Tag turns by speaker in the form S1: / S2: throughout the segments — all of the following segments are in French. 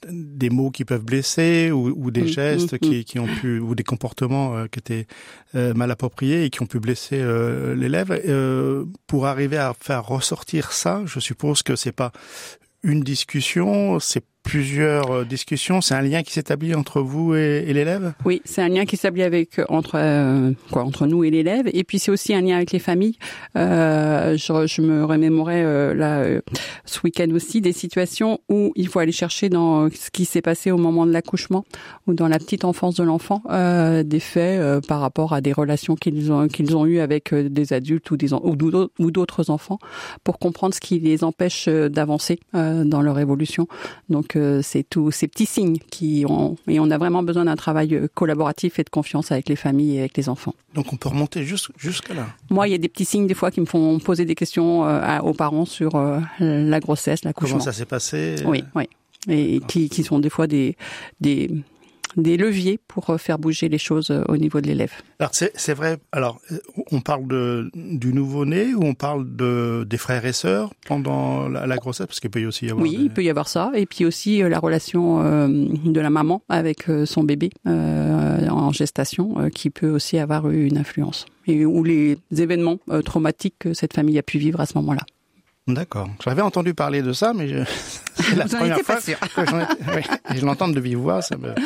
S1: des mots qui peuvent blesser ou des gestes qui ont pu ou des comportements qui étaient mal appropriés et qui ont pu blesser l'élève. Pour arriver à faire ressortir ça, je suppose que c'est pas une discussion, c'est plusieurs discussions. C'est un lien qui s'établit entre vous et l'élève ?
S2: Oui, c'est un lien qui s'établit entre nous et l'élève. Et puis c'est aussi un lien avec les familles. Je me remémorais ce week-end aussi des situations où il faut aller chercher dans ce qui s'est passé au moment de l'accouchement ou dans la petite enfance de l'enfant, des faits par rapport à des relations qu'ils ont eues avec des adultes ou d'autres enfants, pour comprendre ce qui les empêche d'avancer dans leur évolution. Donc c'est tous ces petits signes et on a vraiment besoin d'un travail collaboratif et de confiance avec les familles et avec les enfants.
S1: Donc on peut remonter jusqu'à là.
S2: Moi, il y a des petits signes des fois qui me font poser des questions aux parents sur la grossesse, l'accouchement.
S1: Comment ça s'est passé ?
S2: Oui. Et qui sont des fois des leviers pour faire bouger les choses au niveau de l'élève.
S1: Alors c'est vrai. Alors on parle du nouveau-né ou on parle des frères et sœurs pendant la grossesse, parce qu'il peut y aussi y avoir.
S2: Oui, il peut y avoir ça, et puis aussi la relation de la maman avec son bébé en gestation, qui peut aussi avoir eu une influence, ou les événements traumatiques que cette famille a pu vivre à ce moment-là.
S1: D'accord. J'avais entendu parler de ça, mais c'est la première fois que je l'entends de vive voix.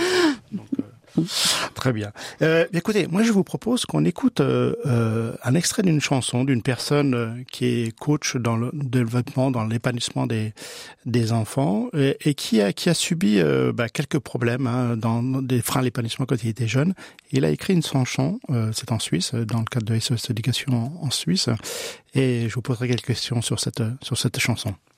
S1: Très bien. Écoutez, moi je vous propose qu'on écoute un extrait d'une chanson d'une personne qui est coach dans le développement, dans l'épanouissement des enfants et qui a subi quelques problèmes dans des freins à l'épanouissement quand il était jeune. Il a écrit une chanson, c'est en Suisse, dans le cadre de SOS Éducation en Suisse, et je vous poserai quelques questions sur cette chanson.